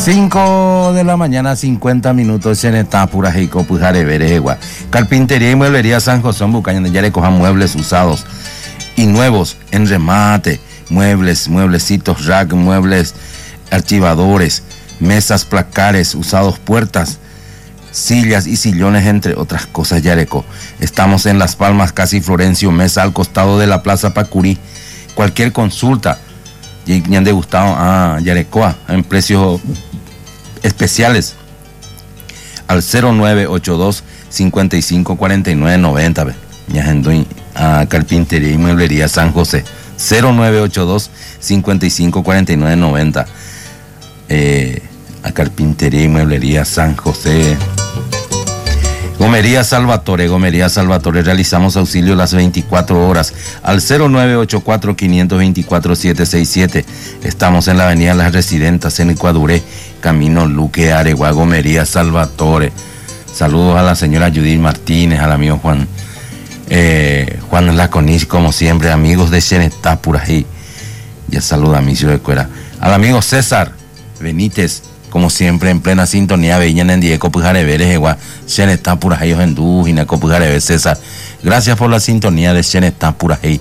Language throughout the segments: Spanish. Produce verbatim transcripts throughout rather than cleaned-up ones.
cinco de la mañana, cincuenta minutos en esta pura Heico Pujare Beregua. Carpintería y mueblería San José en Bucaña, ya le cojan muebles usados y nuevos en remate, muebles, mueblecitos, rack, muebles, archivadores, mesas, placares, usados, puertas, sillas y sillones, entre otras cosas. Yareco. Estamos en Las Palmas, casi Florencio Mesa, al costado de la Plaza Pacurí. Cualquier consulta, ya han degustado a Yarecoa en precios especiales al cero nueve ocho dos, cincuenta y cinco, cuarenta y nueve, noventa. Ya en a Carpintería y Mueblería San José, cero nueve ocho dos, cincuenta y cinco, cuarenta y nueve, noventa. Eh, a Carpintería y Mueblería San José. Gomería Salvatore, Gomería Salvatore, realizamos auxilio las veinticuatro horas al cero nueve ocho cuatro, cinco dos cuatro, siete seis siete. Estamos en la avenida Las Residentas, en Ecuaduré, camino Luque, Aregua. Gomería Salvatore. Saludos a la señora Judith Martínez, al amigo Juan eh, Juan Laconis, como siempre, amigos de Xenetá por ahí. Ya saluda a mi ciudad de Cuera. Al amigo César Benítez, como siempre, en plena sintonía, veían en Diego Pujare Veres, igual, Xenetá por ahí, Ojendú, Gineco Pujare Veres, César. Gracias por la sintonía de Xenetá por ahí.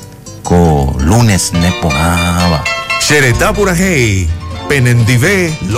Co lunes Neponaba. Xenetá por ahí, Penendivé.